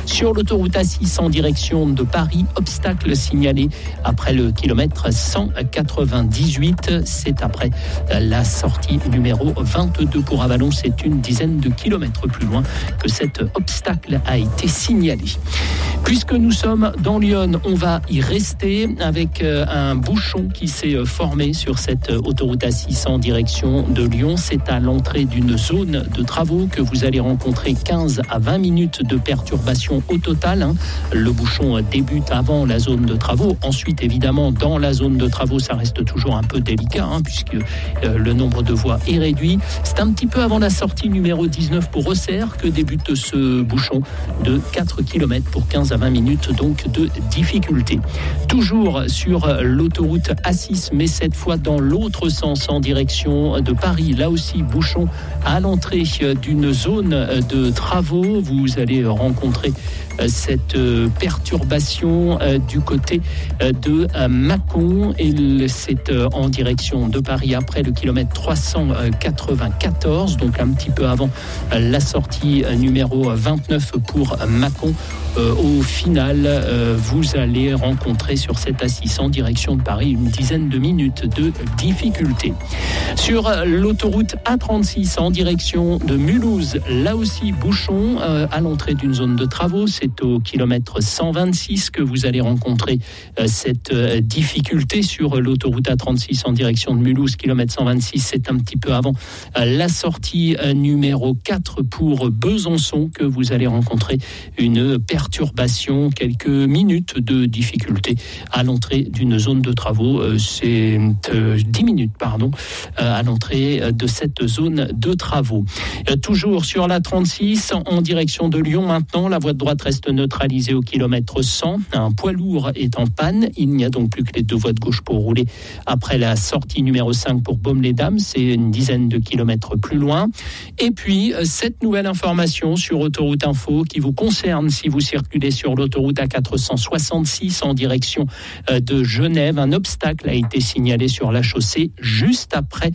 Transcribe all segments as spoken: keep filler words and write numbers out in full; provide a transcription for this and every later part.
Sur l'autoroute A six en direction de Paris, obstacle signalé après le kilomètre cent quatre-vingt-dix-huit. C'est après la sortie numéro vingt-deux pour Avallon. C'est une dizaine de kilomètres plus loin que cet obstacle a été signalé. Puisque nous sommes dans Lyon, on va y rester avec un bouchon qui s'est formé sur cette autoroute A six en direction de Lyon. C'est à l'entrée d'une zone de travaux que vous allez rencontrer quinze à vingt minutes de perturbation au total. Le bouchon débute avant la zone de travaux. Ensuite, évidemment, dans la zone de travaux, ça reste toujours un peu délicat hein, puisque euh, le nombre de voies est réduit. C'est un petit peu avant la sortie numéro dix-neuf pour Auxerre que débute ce bouchon de quatre kilomètres pour quinze à vingt minutes donc de difficulté. Toujours sur l'autoroute A six, mais cette fois dans l'autre sens en direction de Paris. Là aussi, bouchon à l'entrée d'une zone de travaux. Vous allez rencontrer cette perturbation du côté de Mâcon et c'est en direction de Paris après le kilomètre trois cent quatre-vingt-quatorze, donc un petit peu avant la sortie numéro vingt-neuf pour Mâcon. Euh, au final, euh, vous allez rencontrer sur cette A six en direction de Paris une dizaine de minutes de difficulté. Sur l'autoroute A trente-six en direction de Mulhouse, là aussi bouchon euh, à l'entrée d'une zone de travaux. C'est au kilomètre cent vingt-six que vous allez rencontrer euh, cette euh, difficulté sur l'autoroute A trente-six en direction de Mulhouse, kilomètre cent vingt-six. C'est un petit peu avant euh, la sortie euh, numéro quatre pour Besançon que vous allez rencontrer une perturbation. Perturbation, quelques minutes de difficulté à l'entrée d'une zone de travaux. C'est dix minutes, pardon, à l'entrée de cette zone de travaux. Toujours sur la trente-six, en direction de Lyon maintenant, la voie de droite reste neutralisée au kilomètre cent. Un poids lourd est en panne. Il n'y a donc plus que les deux voies de gauche pour rouler après la sortie numéro cinq pour Baume-les-Dames. C'est une dizaine de kilomètres plus loin. Et puis, cette nouvelle information sur Autoroute Info qui vous concerne si vous circulez sur l'autoroute A quatre cent soixante-six en direction de Genève. Un obstacle a été signalé sur la chaussée juste après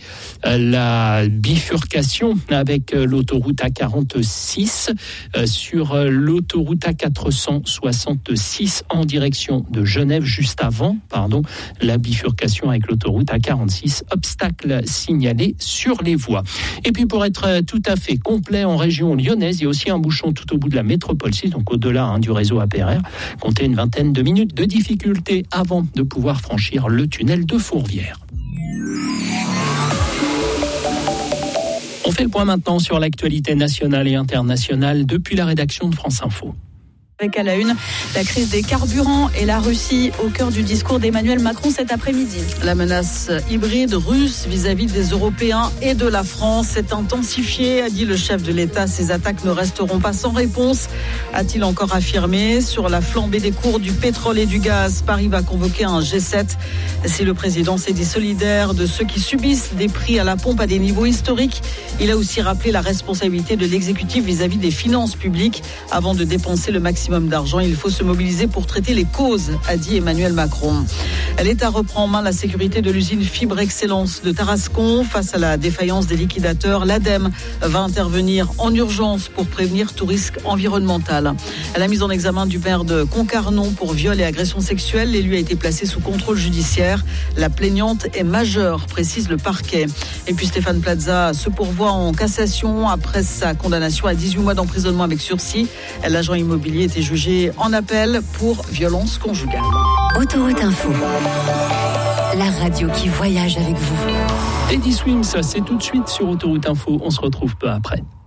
la bifurcation avec l'autoroute A quarante-six. Sur l'autoroute A quatre cent soixante-six en direction de Genève, juste avant, pardon, la bifurcation avec l'autoroute A quarante-six. Obstacle signalé sur les voies. Et puis pour être tout à fait complet en région lyonnaise, il y a aussi un bouchon tout au bout de la métropole six, donc au-delà hein, du réseau A P R R. Comptez une vingtaine de minutes de difficulté avant de pouvoir franchir le tunnel de Fourvière. On fait le point maintenant sur l'actualité nationale et internationale depuis la rédaction de France Info. Avec à la une, la crise des carburants et la Russie au cœur du discours d'Emmanuel Macron cet après-midi. La menace hybride russe vis-à-vis des Européens et de la France s'est intensifiée, a dit le chef de l'État. Ces attaques ne resteront pas sans réponse, a-t-il encore affirmé. Sur la flambée des cours du pétrole et du gaz, Paris va convoquer un G sept. Si le président s'est dit solidaire de ceux qui subissent des prix à la pompe à des niveaux historiques, il a aussi rappelé la responsabilité de l'exécutif vis-à-vis des finances publiques. Avant de dépenser le maximum d'argent, il faut se mobiliser pour traiter les causes, a dit Emmanuel Macron. L'État reprend en main la sécurité de l'usine Fibre Excellence de Tarascon. Face à la défaillance des liquidateurs, l'ADEME va intervenir en urgence pour prévenir tout risque environnemental. À la mise en examen du maire de Concarneau pour viol et agression sexuelle, l'élu a été placé sous contrôle judiciaire. La plaignante est majeure, précise le parquet. Et puis Stéphane Plaza se pourvoit en cassation après sa condamnation à dix-huit mois d'emprisonnement avec sursis. L'agent immobilier était jugé en appel pour violence conjugale. Autoroute Info, la radio qui voyage avec vous. Teddy Swims, c'est tout de suite sur Autoroute Info. On se retrouve peu après.